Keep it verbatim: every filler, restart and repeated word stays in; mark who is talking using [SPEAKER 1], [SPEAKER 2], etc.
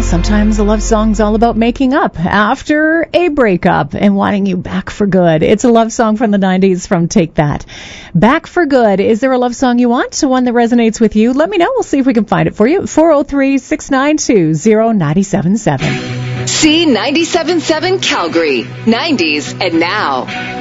[SPEAKER 1] Sometimes a love song's all about making up after a breakup and wanting you back for good. It's a love song from the nineties from Take That. Back for Good. Is there a love song you want? One that resonates with you? Let me know. We'll see if we can find it for you. four oh three, six nine two, oh nine seven seven.
[SPEAKER 2] C ninety-seven point seven Calgary. nineties and now.